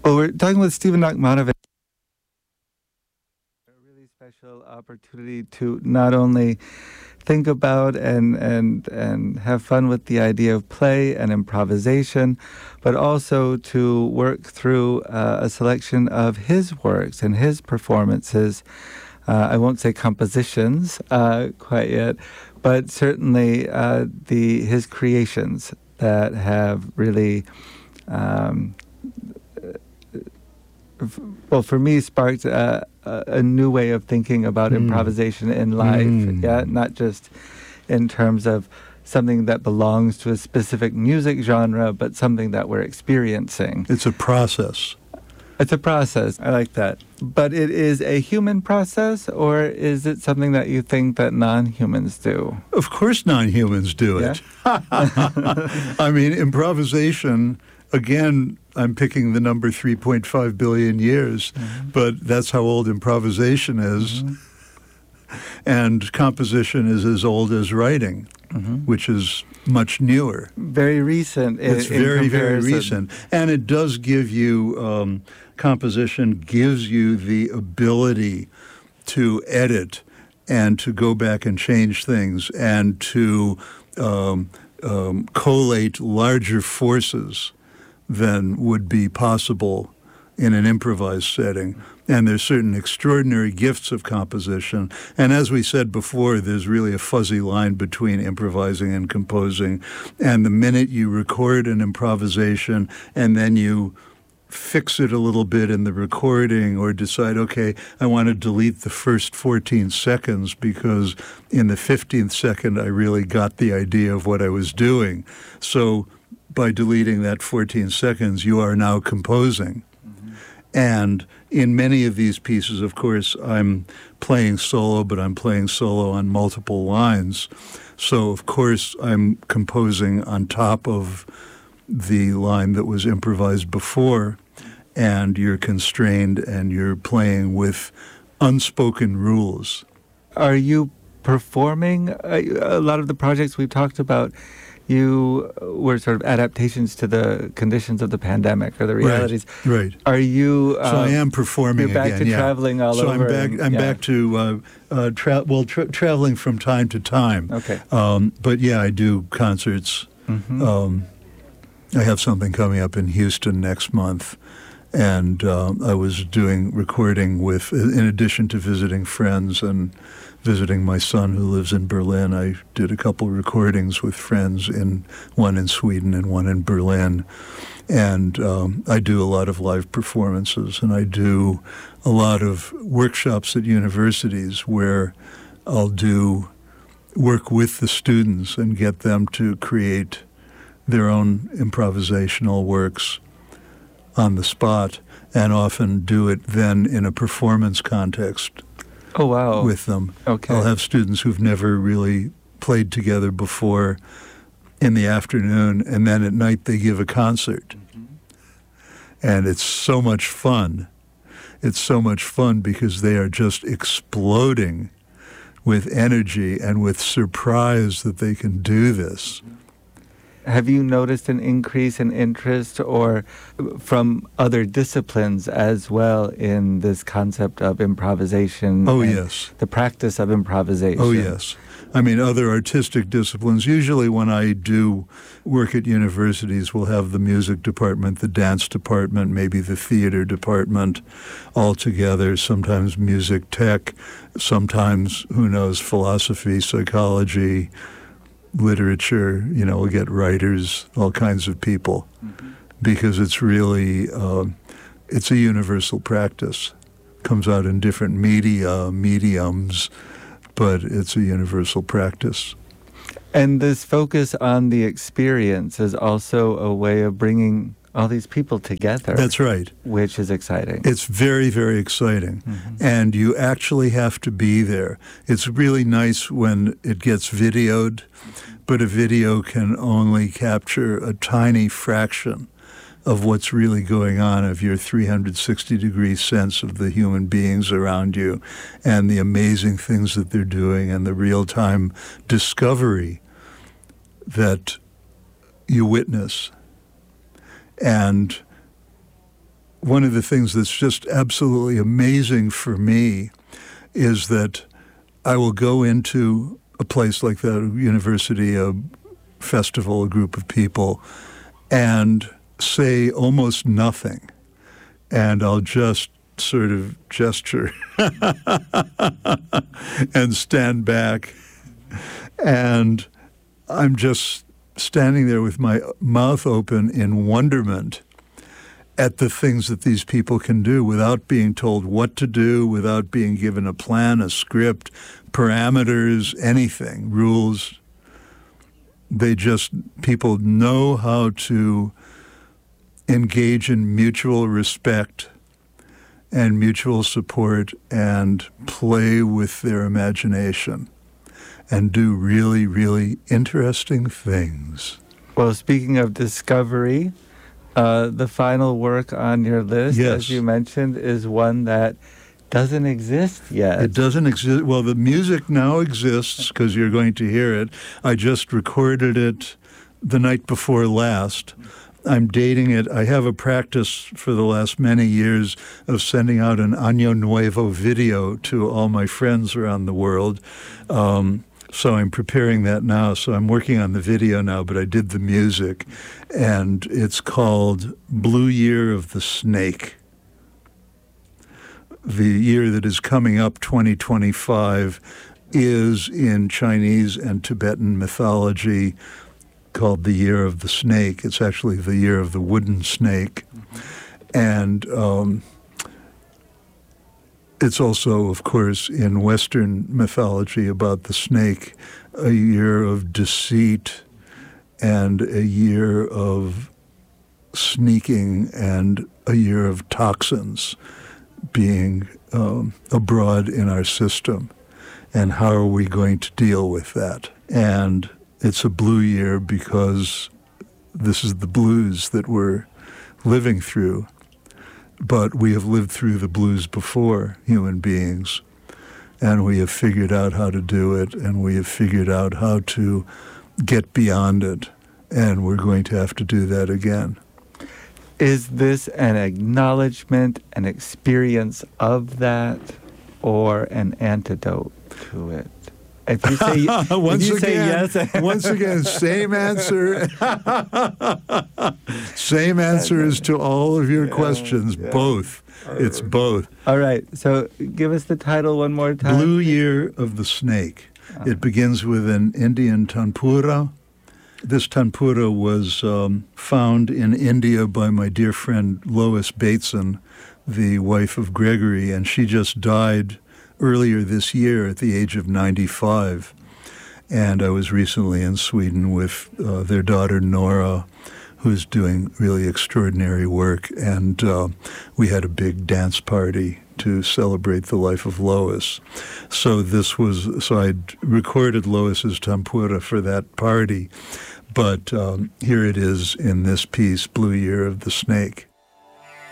Well, we're talking with Stephen Nachmanovitch. A really special opportunity to not only think about and have fun with the idea of play and improvisation, but also to work through a selection of his works and his performances. I won't say compositions quite yet, but certainly his creations that have really, for me, sparked a new way of thinking about improvisation in life. Yeah, not just in terms of something that belongs to a specific music genre, but something that we're experiencing. It's a process. It's a process. I like that. But it is a human process, or is it something that you think that non-humans do? Of course non-humans do it. Yeah? I mean, improvisation, again, I'm picking the number 3.5 billion years, but that's how old improvisation is. And composition is as old as writing, which is much newer. Very recent. It's very, very recent. And it does give you, composition gives you the ability to edit and to go back and change things and to collate larger forces than would be possible in an improvised setting. And there's certain extraordinary gifts of composition. And as we said before, there's really a fuzzy line between improvising and composing. And the minute you record an improvisation and then you fix it a little bit in the recording or decide, okay, I want to delete the first 14 seconds because in the 15th second I really got the idea of what I was doing. So by deleting that 14 seconds, you are now composing. And in many of these pieces, of course, I'm playing solo, but I'm playing solo on multiple lines. So, of course, I'm composing on top of the line that was improvised before, and you're constrained and you're playing with unspoken rules. Are you performing? A lot of the projects we've talked about, you were sort of adaptations to the conditions of the pandemic or the realities. Right. Are you? So I am performing you're back again. to traveling all so over. I'm back to traveling from time to time. Okay. But yeah, I do concerts. I have something coming up in Houston next month, and I was doing recording with, in addition to visiting friends and visiting my son who lives in Berlin, I did a couple recordings with friends, one in Sweden and one in Berlin. And I do a lot of live performances, and I do a lot of workshops at universities where I'll do work with the students and get them to create their own improvisational works on the spot, and often do it then in a performance context. Oh, wow. With them. Okay. I'll have students who've never really played together before in the afternoon, and then at night they give a concert. And it's so much fun. It's so much fun because they are just exploding with energy and with surprise that they can do this. Have you noticed an increase in interest or from other disciplines as well in this concept of improvisation? Oh, yes. The practice of improvisation? Oh, yes. I mean, other artistic disciplines. Usually when I do work at universities, we'll have the music department, the dance department, maybe the theater department all together, sometimes music tech, sometimes, who knows, philosophy, psychology, literature. We'll get writers, all kinds of people, because it's really, it's a universal practice. Comes out in different mediums, but it's a universal practice. And this focus on the experience is also a way of bringing all these people together. That's right. Which is exciting. It's very, very exciting. And you actually have to be there. It's really nice when it gets videoed, but a video can only capture a tiny fraction of what's really going on, of your 360-degree sense of the human beings around you and the amazing things that they're doing and the real-time discovery that you witness. And one of the things that's just absolutely amazing for me is that I will go into a place like that, a university, a festival, a group of people, and say almost nothing. And I'll just sort of gesture and stand back. And I'm just standing there with my mouth open in wonderment at the things that these people can do without being told what to do, without being given a plan, a script, parameters, anything, rules. People know how to engage in mutual respect and mutual support and play with their imagination and do really, really interesting things. Well, speaking of discovery, the final work on your list, yes, as you mentioned, is one that doesn't exist yet. It doesn't exist. Well, the music now exists because you're going to hear it. I just recorded it the night before last. I'm dating it. I have a practice for the last many years of sending out an Año Nuevo video to all my friends around the world. So I'm preparing that now. So I'm working on the video now, but I did the music. And it's called Blue Year of the Snake. The year that is coming up, 2025, is in Chinese and Tibetan mythology called the Year of the Snake. It's actually the Year of the Wooden Snake. And it's also, of course, in Western mythology about the snake, a year of deceit and a year of sneaking and a year of toxins being abroad in our system. And how are we going to deal with that? And it's a blue year because this is the blues that we're living through. But we have lived through the blues before, human beings, and we have figured out how to do it, and we have figured out how to get beyond it, and we're going to have to do that again. Is this an acknowledgement, an experience of that, or an antidote to it? If you say, once again, same answer. Same answers to all of your questions. Yeah. Both. It's both. All right. So give us the title one more time. Blue Year of the Snake. It begins with an Indian tanpura. This tanpura was found in India by my dear friend Lois Bateson, the wife of Gregory, and she just died earlier this year at the age of 95. And I was recently in Sweden with their daughter Nora, who's doing really extraordinary work. And we had a big dance party to celebrate the life of Lois. So I'd recorded Lois's tanpura for that party. But here it is in this piece, Blue Year of the Snake.